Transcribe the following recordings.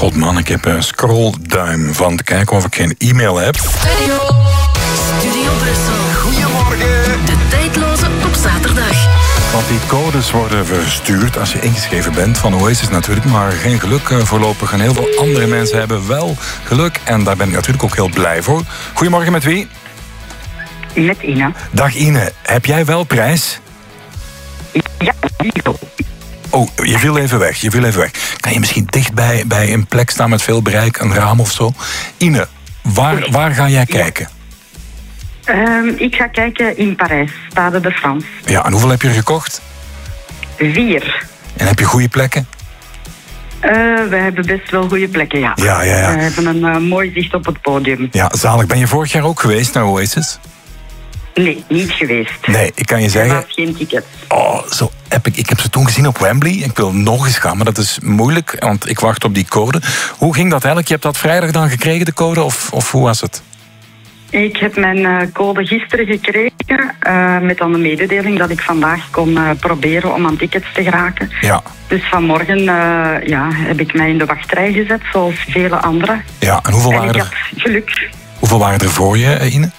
God man, ik heb een scrollduim van te kijken of ik geen e-mail heb. Studio Brussel. Goedemorgen. De tijdloze op zaterdag. Want die codes worden verstuurd als je ingeschreven bent van Oasis natuurlijk, maar geen geluk voorlopig. En heel veel andere mensen hebben wel geluk en daar ben ik natuurlijk ook heel blij voor. Goedemorgen, met wie? Met Ine. Dag Ine, heb jij wel prijs? Ja, Lido. Oh, je viel even weg. Kan je misschien dicht bij een plek staan met veel bereik, een raam of zo? Ine, waar ga jij kijken? Ik ga kijken in Parijs, Stade de France. Ja, en hoeveel heb je er gekocht? 4. En heb je goede plekken? We hebben best wel goede plekken, ja. Ja. We hebben een mooi zicht op het podium. Ja, zalig. Ben je vorig jaar ook geweest naar Oasis? Nee, niet geweest. Nee, ik kan je Ik zeggen... had geen ticket. Oh, zo epic. Ik heb ze toen gezien op Wembley. Ik wil nog eens gaan, maar dat is moeilijk, want ik wacht op die code. Hoe ging dat eigenlijk? Je hebt dat vrijdag dan gekregen, de code, of hoe was het? Ik heb mijn code gisteren gekregen, met dan de mededeling dat ik vandaag kon proberen om aan tickets te geraken. Ja. Dus vanmorgen heb ik mij in de wachtrij gezet, zoals vele anderen. Ja, en hoeveel En waren ik er, had geluk. hoeveel waren er voor je, Ine?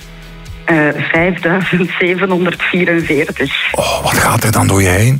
5744. Oh, wat gaat er dan door je heen?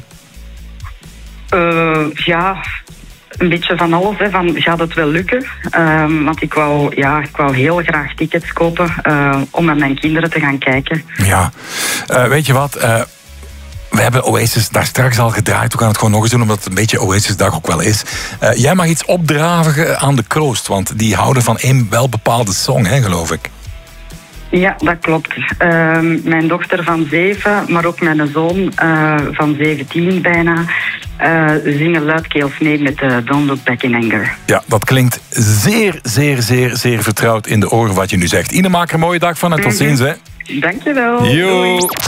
Een beetje van alles. Hè. Van, gaat het wel lukken? Want ik wou heel graag tickets kopen om met mijn kinderen te gaan kijken. Ja, weet je wat? We hebben Oasis daar straks al gedraaid. We gaan het gewoon nog eens doen, omdat het een beetje Oasis-dag ook wel is. Jij mag iets opdraven aan de kroost, want die houden van één wel bepaalde song, hè, geloof ik. Ja, dat klopt. Mijn dochter van 7, maar ook mijn zoon van 17 bijna, zingen luidkeels mee met Don't Look Back in Anger. Ja, dat klinkt zeer, zeer, zeer, zeer vertrouwd in de oren wat je nu zegt. Ine, maak er een mooie dag van en tot ziens, hè. Dankjewel. Yo. Doei.